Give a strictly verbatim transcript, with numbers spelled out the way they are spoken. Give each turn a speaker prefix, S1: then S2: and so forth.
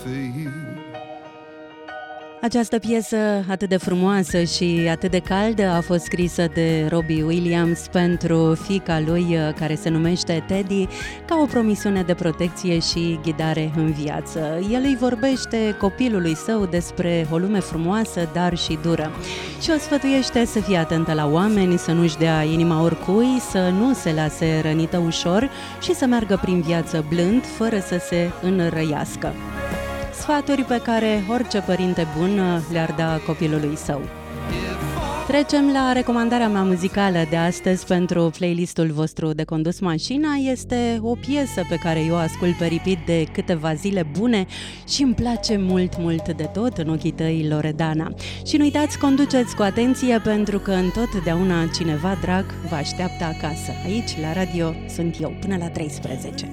S1: for you.
S2: Această piesă atât de frumoasă și atât de caldă a fost scrisă de Robbie Williams pentru fiica lui, care se numește Teddy, ca o promisiune de protecție și ghidare în viață. El îi vorbește copilului său despre o lume frumoasă, dar și dură. Și o sfătuiește să fie atentă la oameni, să nu-și dea inima oricui, să nu se lase rănită ușor și să meargă prin viață blând, fără să se înrăiască. Sfaturi pe care orice părinte bun le-ar da copilului său. Trecem la recomandarea mea muzicală de astăzi pentru playlistul vostru de condus mașina. Este o piesă pe care eu o ascult pe repeat de câteva zile bune și îmi place mult, mult de tot, În ochii tăi, Loredana. Și nu uitați, conduceți cu atenție, pentru că întotdeauna cineva drag vă așteaptă acasă. Aici, la radio, sunt eu, până la treisprezece.